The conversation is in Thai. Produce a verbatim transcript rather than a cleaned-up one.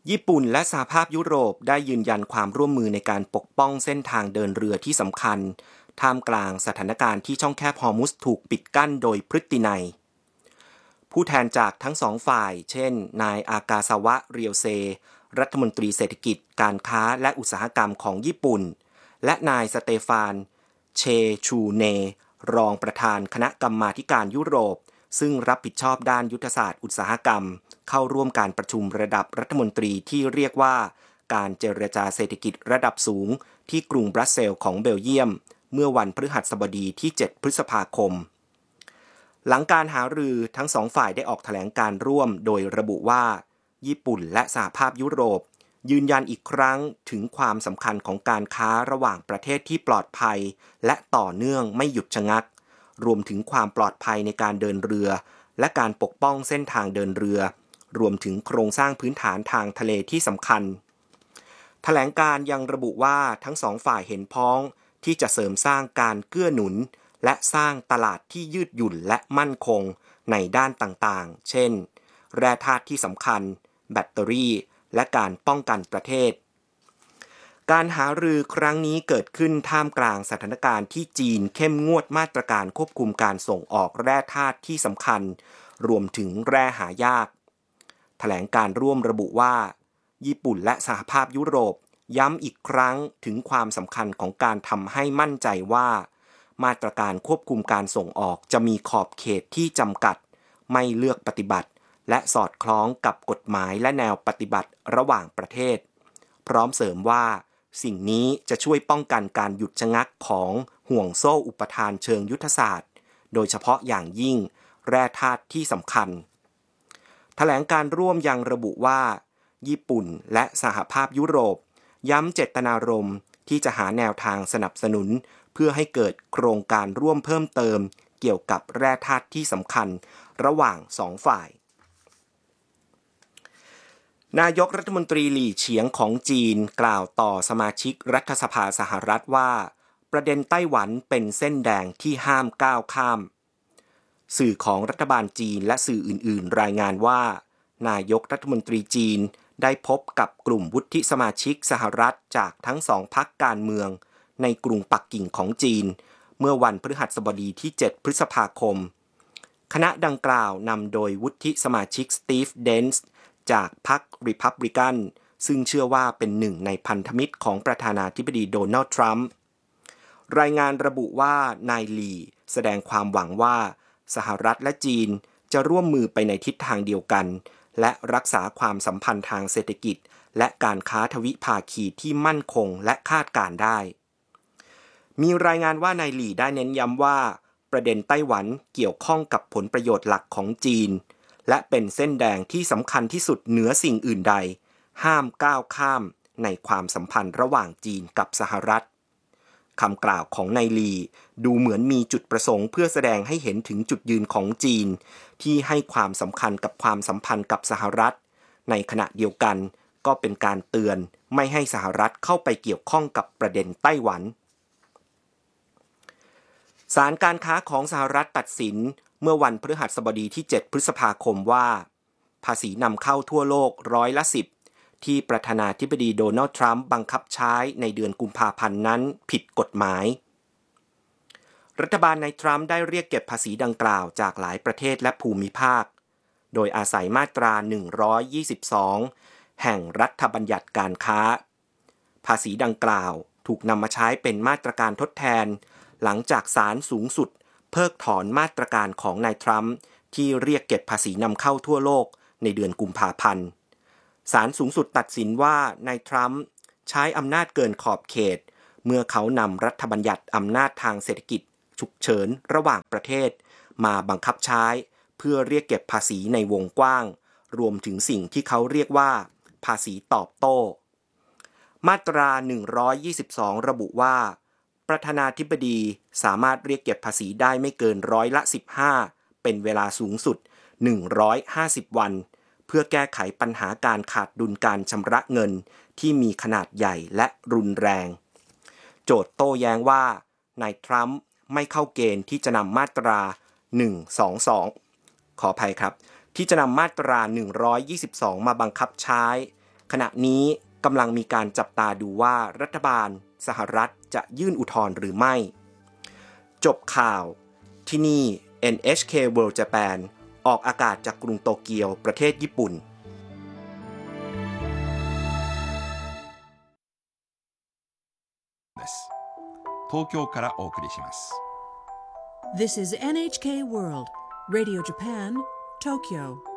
ญี่ปุ่นและสหภาพยุโรปได้ยืนยันความร่วมมือในการปกป้องเส้นทางเดินเรือที่สำคัญท่ามกลางสถานการณ์ที่ช่องแคบฮอร์มุซถูกปิดกั้นโดยพฤตินัยผู้แทนจากทั้งสองฝ่ายเช่นนายอากาซาวะเรียวเซรัฐมนตรีเศรษฐกิจการค้าและอุตสาหกรรมของญี่ปุ่นและนายสเตฟานเชชูเนรองประธานคณะกรรมาธิการยุโรปซึ่งรับผิดชอบด้านยุทธศาสตร์อุตสาหกรรมเข้าร่วมการประชุมระดับรัฐมนตรีที่เรียกว่าการเจรจาเศรษฐกิจระดับสูงที่กรุงบรัสเซลส์ของเบลเยียมเมื่อวันพฤหัสบดีที่เจ็ดพฤษภาคมหลังการหารือทั้งสองฝ่ายได้ออกแถลงการร่วมโดยระบุว่าญี่ปุ่นและสหภาพยุโรปยืนยันอีกครั้งถึงความสำคัญของการค้าระหว่างประเทศที่ปลอดภัยและต่อเนื่องไม่หยุดชะงักรวมถึงความปลอดภัยในการเดินเรือและการปกป้องเส้นทางเดินเรือรวมถึงโครงสร้างพื้นฐานทางทะเลที่สำคัญแถลงการยังระบุว่าทั้งสองฝ่ายเห็นพ้องที่จะเสริมสร้างการเกื้อหนุนและสร้างตลาดที่ยืดหยุ่นและมั่นคงในด้านต่างๆเช่นแร่ธาตุที่สำคัญแบตเตอรี่และการป้องกันประเทศการหารือครั้งนี้เกิดขึ้นท่ามกลางสถานการณ์ที่จีนเข้มงวดมาตรการควบคุมการส่งออกแร่ธาตุที่สำคัญรวมถึงแร่หายากแถลงการร่วมระบุว่าญี่ปุ่นและสหภาพยุโรปย้ำอีกครั้งถึงความสำคัญของการทำให้มั่นใจว่ามาตรการควบคุมการส่งออกจะมีขอบเขตที่จำกัดไม่เลือกปฏิบัติและสอดคล้องกับกฎหมายและแนวปฏิบัติระหว่างประเทศพร้อมเสริมว่าสิ่งนี้จะช่วยป้องกันการหยุดชะงักของห่วงโซ่อุปทานเชิงยุทธศาสตร์โดยเฉพาะอย่างยิ่งแร่ธาตุที่สำคัญแถลงการร่วมยังระบุว่าญี่ปุ่นและสหภาพยุโรปย้ำเจตนารมณ์ที่จะหาแนวทางสนับสนุนเพื่อให้เกิดโครงการร่วมเพิ่มเติมเกี่ยวกับแร่ธาตุที่สำคัญระหว่างสองฝ่ายนายกรัฐมนตรีหลี่เฉียงของจีนกล่าวต่อสมาชิกรัฐสภาสหรัฐว่าประเด็นไต้หวันเป็นเส้นแดงที่ห้ามก้าวข้ามสื่อของรัฐบาลจีนและสื่ออื่นๆรายงานว่านายกรัฐมนตรีจีนได้พบกับกลุ่มวุฒิสมาชิกสหรัฐจากทั้งสองพรรคการเมืองในกรุงปักกิ่งของจีนเมื่อวันพฤหัสบดีที่เจ็ดพฤษภาคมคณะดังกล่าวนำโดยวุฒิสมาชิกสตีฟเดนส์จากพรรครีพับลิกันซึ่งเชื่อว่าเป็นหนึ่งในพันธมิตรของประธานาธิบดีโดนัลด์ทรัมป์รายงานระบุว่านายหลี่แสดงความหวังว่าสหรัฐและจีนจะร่วมมือไปในทิศทางเดียวกันและรักษาความสัมพันธ์ทางเศรษฐกิจและการค้าทวิภาคีที่มั่นคงและคาดการณ์ได้มีรายงานว่านายหลี่ได้เน้นย้ำว่าประเด็นไต้หวันเกี่ยวข้องกับผลประโยชน์หลักของจีนและเป็นเส้นแดงที่สำคัญที่สุดเหนือสิ่งอื่นใดห้ามก้าวข้ามในความสัมพันธ์ระหว่างจีนกับสหรัฐคำกล่าวของนายหลี่ดูเหมือนมีจุดประสงค์เพื่อแสดงให้เห็นถึงจุดยืนของจีนที่ให้ความสำคัญกับความสัมพันธ์กับสหรัฐในขณะเดียวกันก็เป็นการเตือนไม่ให้สหรัฐเข้าไปเกี่ยวข้องกับประเด็นไต้หวันศาลการค้าของสหรัฐตัดสินเมื่อวันพฤหัสบดีที่เจ็ดพฤษภาคมว่าภาษีนำเข้าทั่วโลกร้อยละสิบที่ประธานาธิบดีโดนัลด์ทรัมป์บังคับใช้ในเดือนกุมภาพันธ์นั้นผิดกฎหมายรัฐบาลนายทรัมป์ได้เรียกเก็บภาษีดังกล่าวจากหลายประเทศและภูมิภาคโดยอาศัยมาตราหนึ่งร้อยยี่สิบสองแห่งรัฐบัญญัติการค้าภาษีดังกล่าวถูกนำมาใช้เป็นมาตรการทดแทนหลังจากศาลสูงสุดเพิกถอนมาตรการของนายทรัมป์ที่เรียกเก็บภาษีนำเข้าทั่วโลกในเดือนกุมภาพันธ์ศาลสูงสุดตัดสินว่านายทรัมป์ใช้อำนาจเกินขอบเขตเมื่อเขานำรัฐบัญญัติอำนาจทางเศรษฐกิจฉุกเฉินระหว่างประเทศมาบังคับใช้เพื่อเรียกเก็บภาษีในวงกว้างรวมถึงสิ่งที่เขาเรียกว่าภาษีตอบโต้มาตราหนึ่งร้อยยี่สิบสองระบุว่าประธานาธิบดีสามารถเรียกเก็บภาษีได้ไม่เกินร้อยละสิบห้าเป็นเวลาสูงสุดหนึ่งร้อยห้าสิบวันเพื่อแก้ไขปัญหาการขาดดุลการชำระเงินที่มีขนาดใหญ่และรุนแรงโจทก์โต้แย้งว่านายทรัมป์ไม่เข้าเกณฑ์ที่จะนำมาตราหนึ่งร้อยยี่สิบสองขออภัยครับที่จะนำมาตราหนึ่งร้อยยี่สิบสองมาบังคับใช้ขณะนี้กำลังมีการจับตาดูว่ารัฐบาลสหรัฐจะยื่นอุทธรณ์หรือไม่ จบข่าวที่นี่ เอ็น เอช เค World Japan ออกอากาศจากกรุงโตเกียวประเทศญี่ปุ่น東京からお送りします。 This is เอ็น เอช เค World Radio Japan, Tokyo.